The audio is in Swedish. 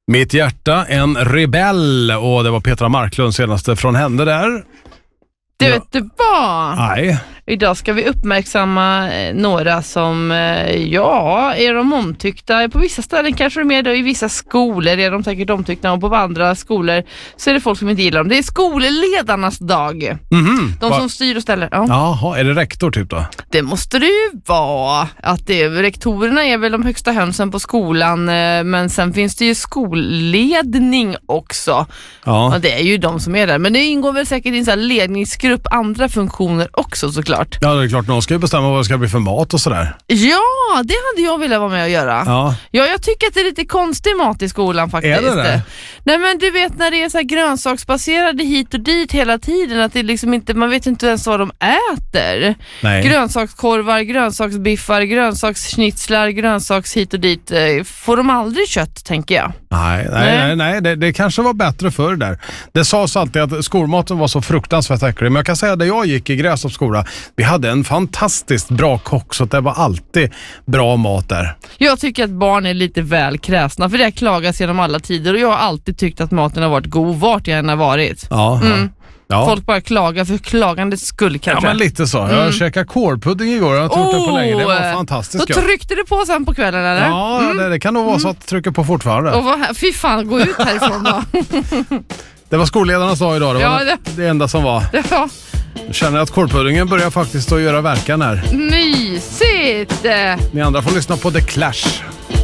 Mitt hjärta, en rebell. Och det var Petra Marklund senaste från henne där. Du vet du vad? Nej. Idag ska vi uppmärksamma några som, är de omtyckta. På vissa ställen kanske de är det, i vissa skolor är de säkert omtyckta, och på andra skolor så är det folk som inte gillar dem. Det är skolledarnas dag. De som styr och ställer. Ja. Jaha, är det rektor typ då? Det måste det ju vara. Rektorerna är väl de högsta hönsen på skolan, men sen finns det ju skolledning också. Ja. Och det är ju de som är där. Men det ingår väl säkert i en sån här ledningsgrupp andra funktioner också såklart. Ja, det är klart, någon ska ju bestämma vad det ska bli för mat och sådär. Ja, det hade jag velat vara med och göra. Ja, jag tycker att det är lite konstig mat i skolan faktiskt. Är det? Nej, men du vet när det är så här grönsaksbaserade hit och dit hela tiden, att det liksom inte, man vet inte ens vad de äter. Nej. Grönsakskorvar, grönsaksbiffar, grönsaksschnitzlar, grönsaks hit och dit. Får de aldrig kött, tänker jag. Nej, det kanske var bättre förr där. Det sades alltid att skolmaten var så fruktansvärt äcklig. Men jag kan säga att när jag gick i Grästorps skola, vi hade en fantastiskt bra kock, så det var alltid bra mat där. Jag tycker att barn är lite väl kräsna, för det klagas genom alla tider, och jag har alltid tyckt att maten har varit god vart jag än har varit. Ja. Folk bara klagar för klagandets skull kanske. Ja, men lite så. Jag käkade kålpudding igår. Jag har inte gjort det på länge. Det var fantastiskt. Då tryckte du på sen på kvällen, eller? Ja, det kan nog vara så att trycker på fortfarande. Och fy fan, gå ut härifrån då. Det var skolledarnas dag idag. Det var det enda som var. Ja. Jag känner att kålpuddingen börjar faktiskt att göra verkan här. Mysigt! Ni andra får lyssna på The Clash.